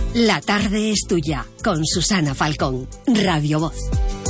La tarde es tuya, con Susana Falcón, Radio Voz.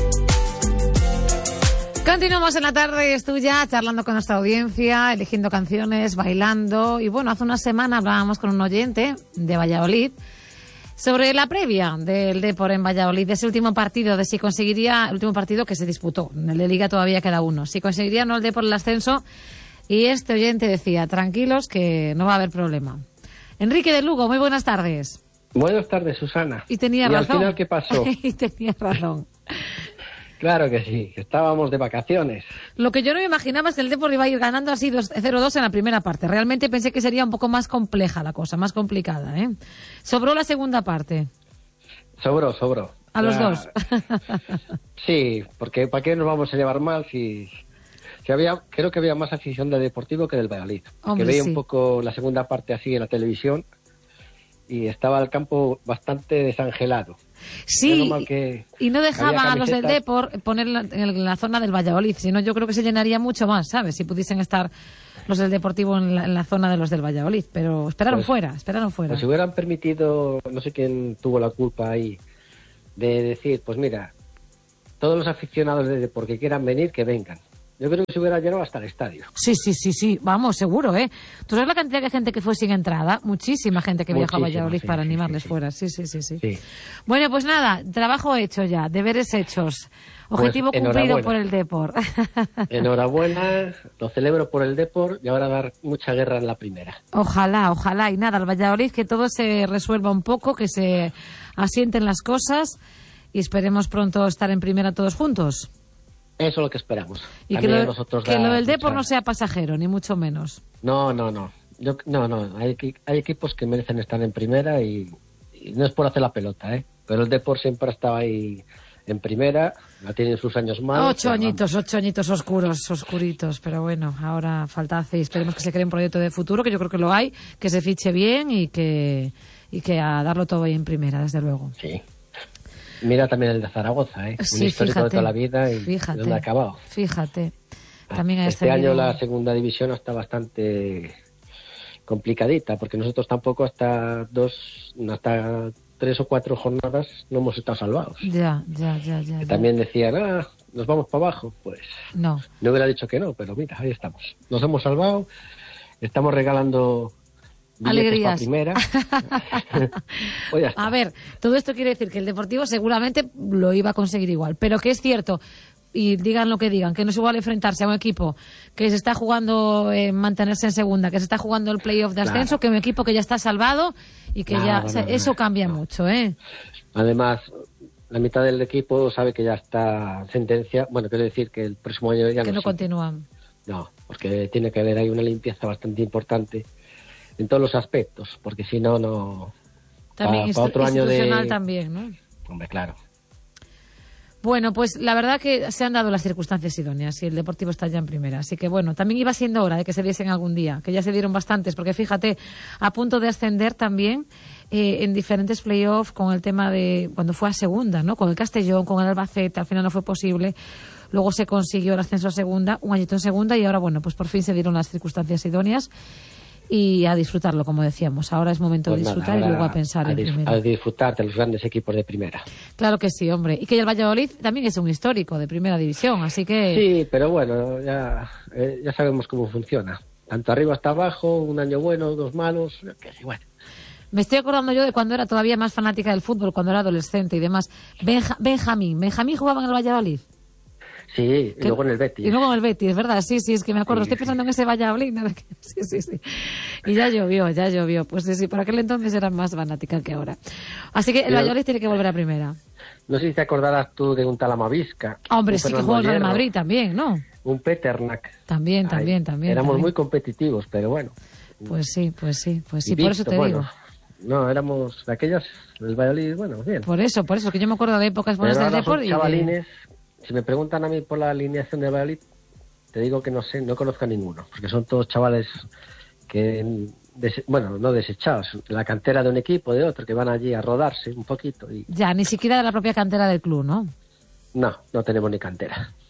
Continuamos en La tarde es tuya, charlando con nuestra audiencia, eligiendo canciones, bailando. Y bueno, hace una semana hablábamos con un oyente de Valladolid sobre la previa del Depor en Valladolid, de ese último partido, de si conseguiría, el último partido que se disputó, en el de Liga todavía queda uno, si conseguiría o no el Depor el ascenso. Y este oyente decía, tranquilos que no va a haber problema. Enrique de Lugo, muy buenas tardes. Buenas tardes, Susana. Y tenía razón. ¿Y al final qué pasó? Y tenía razón. Claro que sí, estábamos de vacaciones. Lo que yo no me imaginaba es que el Depor iba a ir ganando así 0-2 en la primera parte. Realmente pensé que sería un poco más compleja la cosa, más complicada, ¿eh? Sobró la segunda parte. Sobró. A los dos. Sí, porque ¿para qué nos vamos a llevar mal si había, creo que había más afición del Deportivo que del Valladolid. Hombre, que veía sí. Un poco la segunda parte así en la televisión y estaba el campo bastante desangelado. Sí, que y no dejaban a los del camisetas. Depor ponerla en la zona del Valladolid, sino yo creo que se llenaría mucho más, ¿sabes? Si pudiesen estar los del Deportivo en la zona de los del Valladolid, pero esperaron fuera. Pues si hubieran permitido, no sé quién tuvo la culpa ahí, de decir, pues mira, todos los aficionados de Depor que quieran venir, que vengan. Yo creo que se hubiera llenado hasta el estadio. Sí, vamos, seguro, ¿eh? ¿Tú sabes la cantidad de gente que fue sin entrada? Muchísima gente que viajó a Valladolid para animarles fuera. Sí. Bueno, pues nada, trabajo hecho ya, deberes hechos. Objetivo pues, cumplido por el Depor. Enhorabuena, lo celebro por el Depor y ahora dar mucha guerra en la primera. Ojalá. Y nada, el Valladolid, que todo se resuelva un poco, que se asienten las cosas y esperemos pronto estar en primera todos juntos. Eso es lo que esperamos. Y que lo del Depor no sea pasajero, ni mucho menos. No. Hay equipos que merecen estar en primera y no es por hacer la pelota, ¿eh? Pero el Depor siempre ha estado ahí en primera, la tienen sus años malos. 8 añitos oscuritos, pero bueno, ahora falta hacer, esperemos que se cree un proyecto de futuro, que yo creo que lo hay, que se fiche bien y que a darlo todo ahí en primera, desde luego. Sí. Mira también el de Zaragoza, ¿eh? Sí, un histórico de toda la vida y no ha acabado. Fíjate. También este año la segunda división está bastante complicadita, porque nosotros tampoco hasta 3 o 4 jornadas no hemos estado salvados. Ya. También decían, nos vamos para abajo. Pues no hubiera dicho que no, pero mira, ahí estamos. Nos hemos salvado, estamos regalando alegrías. Primera. Pues ya está. A ver, todo esto quiere decir que el Deportivo seguramente lo iba a conseguir igual, pero que es cierto, y digan lo que digan, que no es igual enfrentarse a un equipo que se está jugando mantenerse en segunda, que se está jugando el playoff de ascenso, que un equipo que ya está salvado y que eso cambia mucho, ¿eh? Además, la mitad del equipo sabe que ya está sentencia, bueno, quiero decir que el próximo año ya no continúan. No, porque tiene que haber ahí una limpieza bastante importante en todos los aspectos, porque si no... También para otro año institucional también, ¿no? Hombre, claro. Bueno, pues la verdad que se han dado las circunstancias idóneas y el Deportivo está ya en primera. Así que bueno, también iba siendo hora de que se diesen algún día, que ya se dieron bastantes, porque fíjate, a punto de ascender también en diferentes playoffs con el tema de cuando fue a segunda, ¿no? Con el Castellón, con el Albacete, al final no fue posible. Luego se consiguió el ascenso a segunda, un añito en segunda y ahora, bueno, pues por fin se dieron las circunstancias idóneas. Y a disfrutarlo, como decíamos. Ahora es momento de disfrutar y luego a pensar en primera. A disfrutar de los grandes equipos de primera. Claro que sí, hombre. Y que el Valladolid también es un histórico de primera división, así que... Sí, pero bueno, ya sabemos cómo funciona. Tanto arriba hasta abajo, un año bueno, 2 malos, que sí, bueno. Me estoy acordando yo de cuando era todavía más fanática del fútbol, cuando era adolescente y demás. Benjamín jugaba en el Valladolid. Sí, y luego en el Betis. Y luego en el Betis, ¿verdad? Sí, es que me acuerdo. Estoy pensando en ese Valladolid. Sí. Y ya llovió. Pues sí, por aquel entonces era más fanática que ahora. Así que el Valladolid tiene que volver a primera. No sé si te acordarás tú de un tal Amavisca. Hombre, sí que jugó en Real Madrid también, ¿no? Un Peternak. También. Éramos muy competitivos, pero bueno. Pues sí, por eso te digo. No, éramos de aquellas, el Valladolid, bueno, bien. Por eso, que yo me acuerdo de épocas buenas del Depor. Chavalines, si me preguntan a mí por la alineación de Valladolid, te digo que no sé, no conozco a ninguno, porque son todos chavales que, no desechados, de la cantera de un equipo, de otro, que van allí a rodarse un poquito. Ya, ni siquiera de la propia cantera del club, ¿no? No tenemos ni cantera.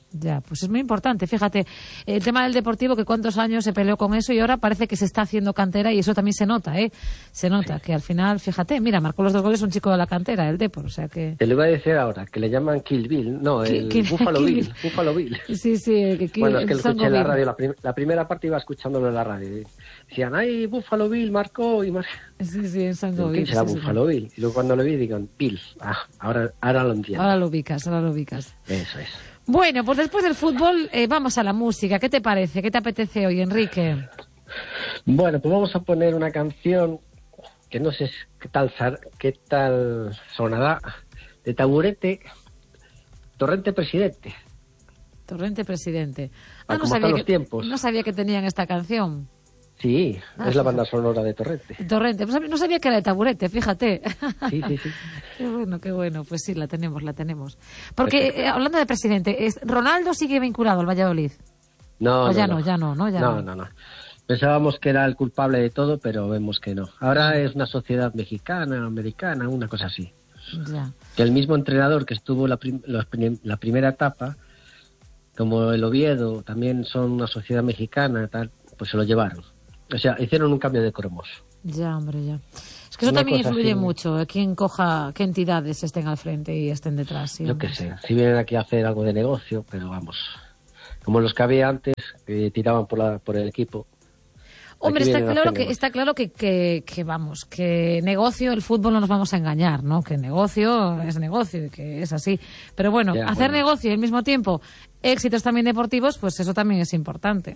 Ya, pues es muy importante. Fíjate, el tema del Deportivo, que cuántos años se peleó con eso y ahora parece que se está haciendo cantera y eso también se nota, ¿eh? Se nota que al final, fíjate, mira, marcó los 2 goles un chico de la cantera, el Depor, o sea que... Te lo iba a decir ahora, que le llaman Kill Bill, no, el Buffalo Bill, Buffalo Bill. Sí, Bueno, es que lo escuché en la radio, la primera parte iba escuchándolo en la radio. Decían, ay, Buffalo Bill marcó y marcó. Sí, en San Gobil. ¿Quién será Buffalo Bill? Y luego cuando lo vi, digo, Bill. Ahora lo entiendo. Ahora lo ubicas. Eso es. Bueno, pues después del fútbol vamos a la música. ¿Qué te parece? ¿Qué te apetece hoy, Enrique? Bueno, pues vamos a poner una canción que no sé qué tal sonará, de Taburete, Torrente Presidente. Torrente Presidente. No sabía tiempos. No sabía que tenían esta canción. Sí, es la banda sonora de Torrente. Torrente, no sabía que era de Taburete, fíjate. Sí. Qué bueno, pues sí, la tenemos. Porque, hablando de presidente, ¿Ronaldo sigue vinculado al Valladolid? No. Ya no. Pensábamos que era el culpable de todo, pero vemos que no. Ahora es una sociedad mexicana, americana, una cosa así. Ya. Que el mismo entrenador que estuvo la primera etapa, como el Oviedo, también son una sociedad mexicana, tal, pues se lo llevaron. O sea, hicieron un cambio de cromos. Ya, hombre, ya. Es que eso también influye mucho, quién coja, qué entidades estén al frente y estén detrás. Sí, yo qué sé, si vienen aquí a hacer algo de negocio, pero vamos, como los que había antes, que tiraban por el equipo. Hombre, está claro que vamos, que negocio, el fútbol no nos vamos a engañar, ¿no? Que negocio es negocio y que es así. Pero bueno, hacer negocio y al mismo tiempo éxitos también deportivos, pues eso también es importante.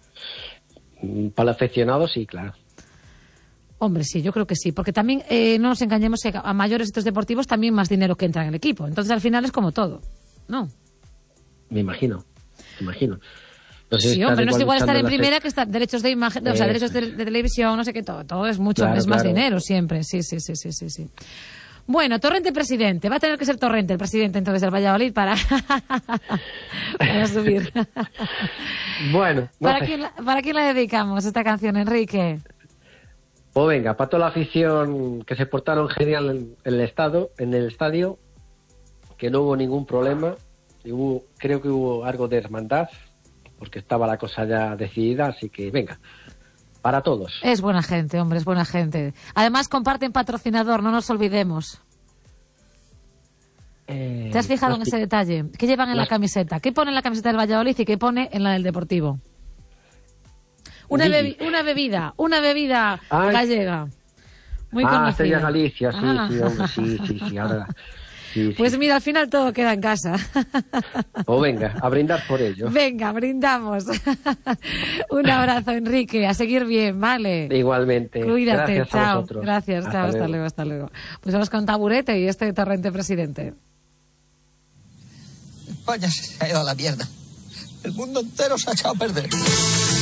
Para el aficionado, sí, claro. Hombre, sí, yo creo que sí, porque también no nos engañemos que a mayores éxitos deportivos también más dinero que entra en el equipo. Entonces al final es como todo, ¿no? Me imagino. Entonces, sí, hombre, no es igual estar en primera que estar derechos de imagen, o sea, derechos de televisión, no sé qué, todo es mucho, es más dinero siempre, sí. Bueno, Torrente Presidente, va a tener que ser Torrente el presidente entonces del Valladolid para subir. Bueno, ¿Para quién la dedicamos esta canción, Enrique? Pues venga, para toda la afición que se portaron genial en el estadio, que no hubo ningún problema, creo que hubo algo de hermandad, porque estaba la cosa ya decidida, así que venga, para todos. Es buena gente, hombre, es buena gente. Además comparten patrocinador, no nos olvidemos. ¿Te has fijado en ese detalle? ¿Qué llevan en la camiseta? ¿Qué pone en la camiseta del Valladolid y qué pone en la del Deportivo? Una bebida gallega. Muy conocida. Estrella Galicia, sí, ahora... Sí. Pues mira, al final todo queda en casa. O venga, a brindar por ello. Venga, brindamos. Un abrazo, Enrique, a seguir bien, ¿vale? Igualmente. Cuídate, gracias, chao. A gracias, chao, hasta luego. Pues vamos con Taburete y este Torrente Presidente. España se ha ido a la mierda. El mundo entero se ha echado a perder.